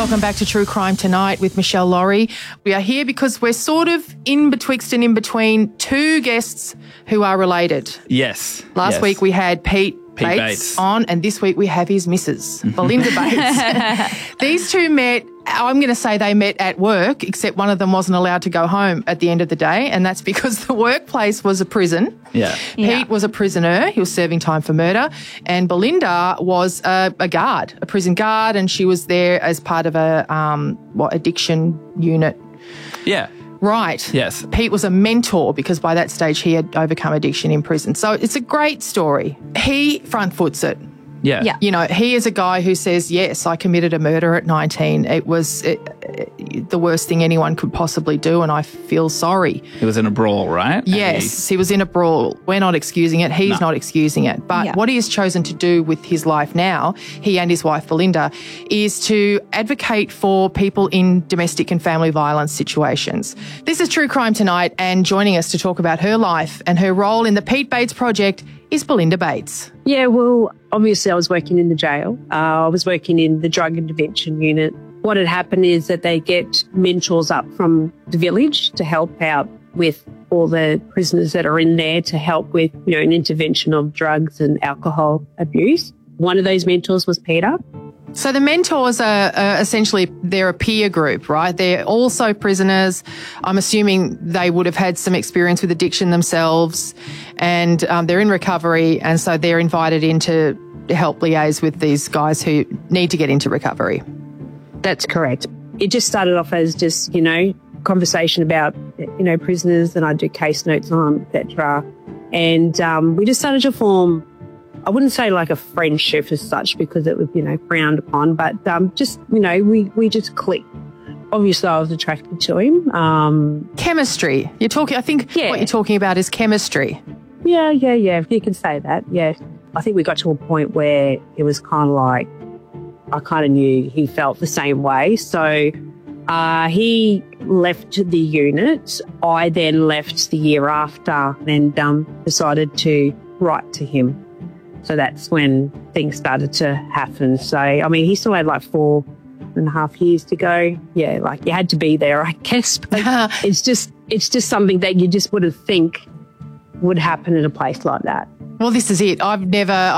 Welcome back to True Crime Tonight with Michelle Laurie. We are here because we're sort of in betwixt and in between two guests who are related. Yes. Last week we had Pete Bates on, and this week we have his missus, Belinda Bates. These two met, I'm going to say they met at work, except one of them wasn't allowed to go home at the end of the day, and that's because the workplace was a prison. Yeah. Pete was a prisoner. He was serving time for murder. And Belinda was a guard, a prison guard, and she was there as part of a addiction unit. Yeah. Right. Yes. Pete was a mentor because by that stage he had overcome addiction in prison. So it's a great story. He front foots it. Yeah. You know, he is a guy who says, yes, I committed a murder at 19. It was the worst thing anyone could possibly do, and I feel sorry. He was in a brawl, right? Yes, he was in a brawl. We're not excusing it. He's not excusing it. But what he has chosen to do with his life now, he and his wife Belinda, is to advocate for people in domestic and family violence situations. This is True Crime Tonight, and joining us to talk about her life and her role in the Pete Bates Project is Belinda Bates. Yeah, well, obviously I was working in the jail. I was working in the drug intervention unit. What had happened is that they get mentors up from the village to help out with all the prisoners that are in there to help with, you know, an intervention of drugs and alcohol abuse. One of those mentors was Peter. So the mentors are essentially, they're a peer group, right? They're also prisoners. I'm assuming they would have had some experience with addiction themselves, and they're in recovery, and so they're invited in to help liaise with these guys who need to get into recovery. That's correct. It just started off as just, you know, conversation about, you know, prisoners, and I do case notes on, etc. And we just started to form, I wouldn't say like a friendship as such because it was, you know, frowned upon, but just, you know, we just clicked. Obviously, I was attracted to him. Chemistry. You're talking, I think what you're talking about is chemistry. Yeah. You can say that, yeah. I think we got to a point where it was kind of like, I kind of knew he felt the same way. So he left the unit. I then left the year after and decided to write to him. So that's when things started to happen. So, I mean, he still had like 4.5 years to go. Yeah, like you had to be there, I guess. But it's just something that you just wouldn't think would happen in a place like that. Well, this is it. I've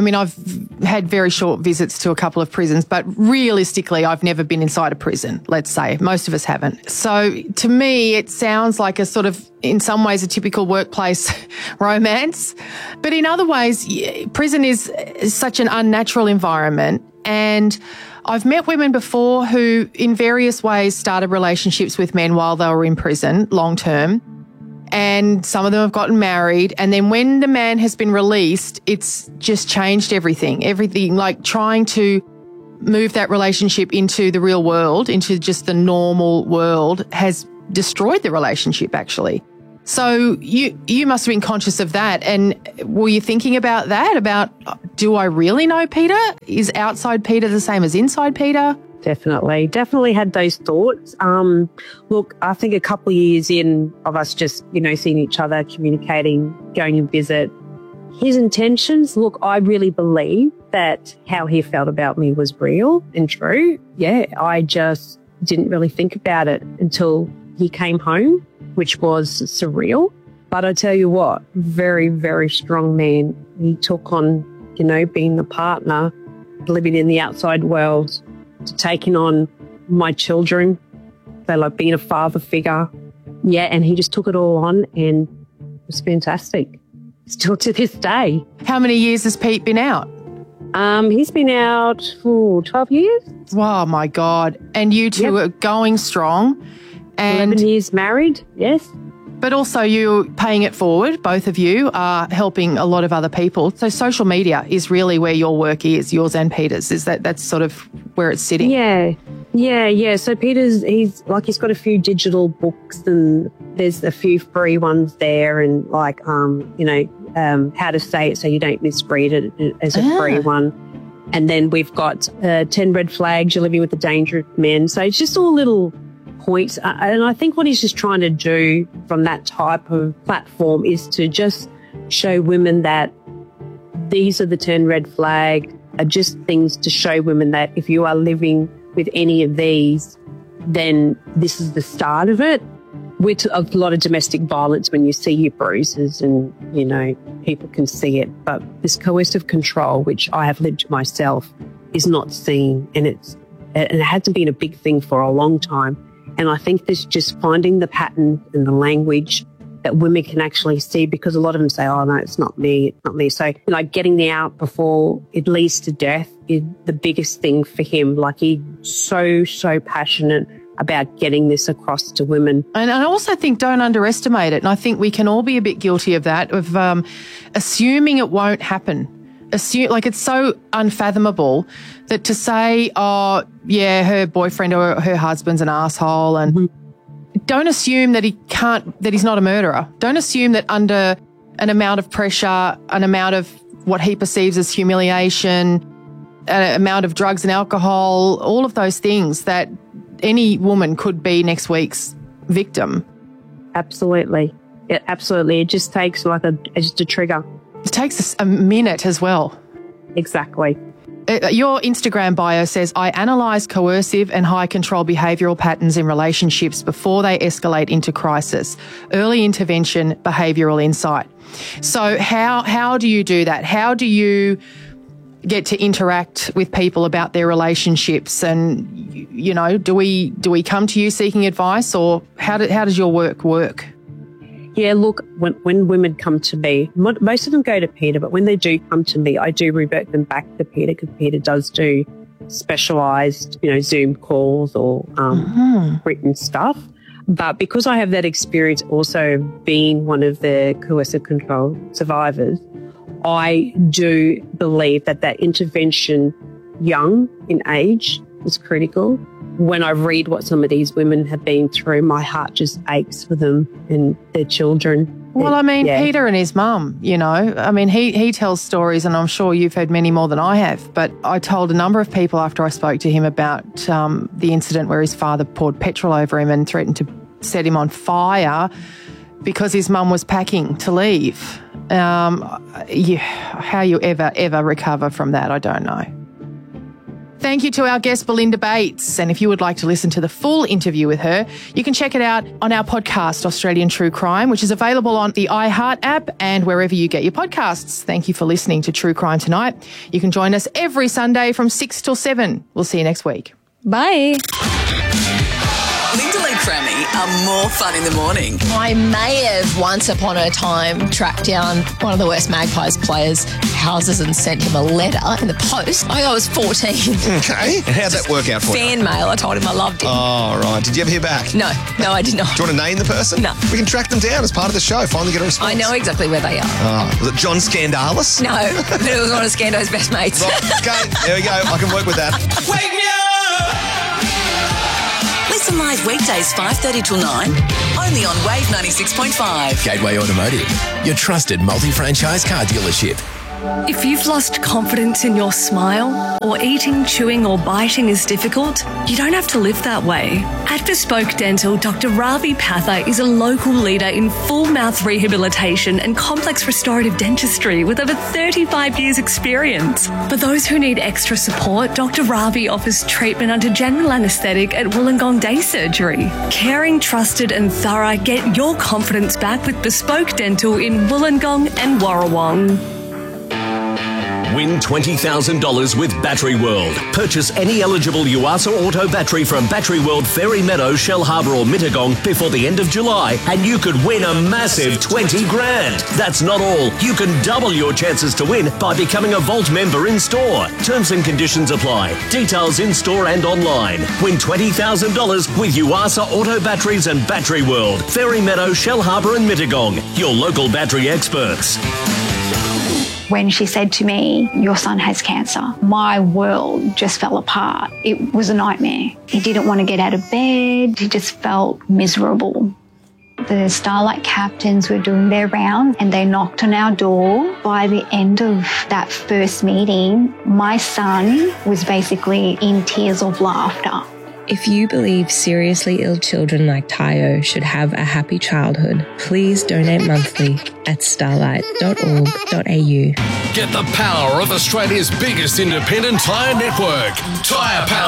had very short visits to a couple of prisons, but realistically, I've never been inside a prison, let's say. Most of us haven't. So to me, it sounds like a sort of, in some ways, a typical workplace romance. But in other ways, prison is such an unnatural environment. And I've met women before who, in various ways, started relationships with men while they were in prison, long term. And some of them have gotten married. And then when the man has been released, it's just changed everything. Everything, like trying to move that relationship into the real world, into just the normal world, has destroyed the relationship, actually. So you must have been conscious of that. And were you thinking about that? About, do I really know Peter? Is outside Peter the same as inside Peter? Definitely had those thoughts. Look, I think a couple of years in of us just, you know, seeing each other, communicating, going to visit, his intentions, look, I really believe that how he felt about me was real and true. Yeah, I just didn't really think about it until he came home, which was surreal. But I tell you what, very, very strong man. He took on, you know, being the partner, living in the outside world, to taking on my children. They like being a father figure. Yeah, and he just took it all on, and it was fantastic. Still to this day. How many years has Pete been out? He's been out for 12 years. Oh, my God. And you two are going strong. And 11 years married, yes. But also you're paying it forward. Both of you are helping a lot of other people. So social media is really where your work is, yours and Peter's. That's sort of where it's sitting? Yeah. So Peter's, he's got a few digital books, and there's a few free ones there, and like, you know, how to say it so you don't misread it as a free one. And then we've got 10 red flags, you're living with a dangerous man. So it's just all little points. And I think what he's just trying to do from that type of platform is to just show women that these are the 10 red flag, are just things to show women that if you are living with any of these, then this is the start of it. With a lot of domestic violence, when you see your bruises and, you know, people can see it. But this coercive control, which I have lived myself, is not seen. And it hasn't been a big thing for a long time. And I think there's just finding the pattern and the language that women can actually see, because a lot of them say, oh, no, it's not me, it's not me. So, like, getting the out before it leads to death is the biggest thing for him. Like, he's so passionate about getting this across to women. And I also think don't underestimate it. And I think we can all be a bit guilty of that, of assuming it won't happen. Like, it's so unfathomable that to say, oh, yeah, her boyfriend or her husband's an asshole, and don't assume that he's not a murderer. Don't assume that under an amount of pressure, an amount of what he perceives as humiliation, an amount of drugs and alcohol, all of those things, that any woman could be next week's victim. Absolutely. Yeah, absolutely. It just takes just a trigger. It takes a minute as well. Exactly. Your Instagram bio says, I analyse coercive and high control behavioural patterns in relationships before they escalate into crisis. Early intervention, behavioural insight. So how do you do that? How do you get to interact with people about their relationships? And, you know, do we come to you seeking advice, or how does your work? Yeah, look, when women come to me, most of them go to Peter, but when they do come to me, I do revert them back to Peter, because Peter does do specialised, you know, Zoom calls or written stuff. But because I have that experience also being one of the coercive control survivors, I do believe that intervention young in age is critical. When I read what some of these women have been through, my heart just aches for them and their children. Well, I mean, yeah. Peter and his mum, you know, I mean, he tells stories, and I'm sure you've heard many more than I have, but I told a number of people after I spoke to him about the incident where his father poured petrol over him and threatened to set him on fire because his mum was packing to leave. How you ever recover from that, I don't know. Thank you to our guest, Belinda Bates. And if you would like to listen to the full interview with her, you can check it out on our podcast, Australian True Crime, which is available on the iHeart app and wherever you get your podcasts. Thank you for listening to True Crime Tonight. You can join us every Sunday from 6 till 7. We'll see you next week. Bye. Linda Lee Crammy are more fun in the morning. I may have once upon a time tracked down one of the West Magpies players' houses and sent him a letter in the post. I think I was 14. Okay. How'd that work out for you? Fan mail. I told him I loved him. Oh, right. Did you ever hear back? No, I did not. Do you want to name the person? No. We can track them down as part of the show. Finally get a response. I know exactly where they are. Oh, was it John Scandalis? No, but it was one of Scando's best mates. Right, okay, there we go. I can work with that. Wake me up! Listen live weekdays 5:30 till 9, only on Wave 96.5. Gateway Automotive, your trusted multi-franchise car dealership. If you've lost confidence in your smile, or eating, chewing or biting is difficult, you don't have to live that way. At Bespoke Dental, Dr. Ravi Patha is a local leader in full mouth rehabilitation and complex restorative dentistry with over 35 years experience. For those who need extra support, Dr. Ravi offers treatment under general anaesthetic at Wollongong Day Surgery. Caring, trusted and thorough, get your confidence back with Bespoke Dental in Wollongong and Warrawong. Win $20,000 with Battery World. Purchase any eligible Yuasa Auto battery from Battery World, Fairy Meadow, Shell Harbour or Mittagong before the end of July, and you could win a massive 20 grand. That's not all. You can double your chances to win by becoming a Vault member in store. Terms and conditions apply. Details in store and online. Win $20,000 with Yuasa Auto batteries and Battery World, Fairy Meadow, Shell Harbour and Mittagong. Your local battery experts. When she said to me, your son has cancer, my world just fell apart. It was a nightmare. He didn't want to get out of bed. He just felt miserable. The Starlight captains were doing their rounds and they knocked on our door. By the end of that first meeting, my son was basically in tears of laughter. If you believe seriously ill children like Tayo should have a happy childhood, please donate monthly at starlight.org.au. Get the power of Australia's biggest independent tyre network, Tyre Power.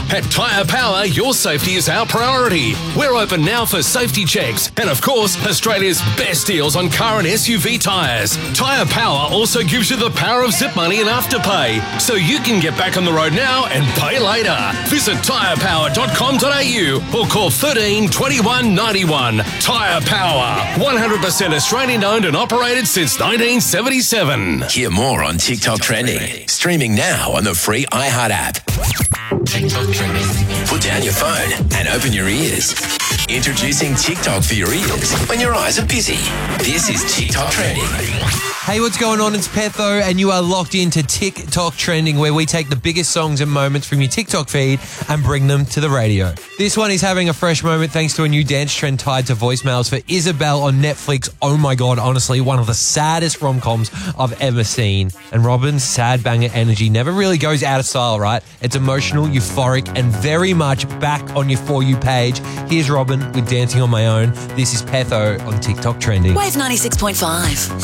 At Tyre Power, your safety is our priority. We're open now for safety checks and, of course, Australia's best deals on car and SUV tyres. Tyre Power also gives you the power of zip money and afterpay, so you can get back on the road now and pay later. Visit tyrepower.com.au or call 13 21 91. Tyre Power, 100% Australian owned and operated since 1977. Hear more on TikTok Trending. Streaming now on the free iHeart app. TikTok Trending. Put down your phone and open your ears. Introducing TikTok for your ears when your eyes are busy. This is TikTok Trending. Hey, what's going on? It's Petho, and you are locked into TikTok Trending, where we take the biggest songs and moments from your TikTok feed and bring them to the radio. This one is having a fresh moment thanks to a new dance trend tied to voicemails for Isabel on Netflix. Oh my God, honestly, one of the saddest rom-coms I've ever seen. And Robin's sad banger energy never really goes out of style, right? It's emotional, euphoric, and very much back on your For You page. Here's Robin with Dancing on My Own. This is Petho on TikTok Trending. Wave 96.5.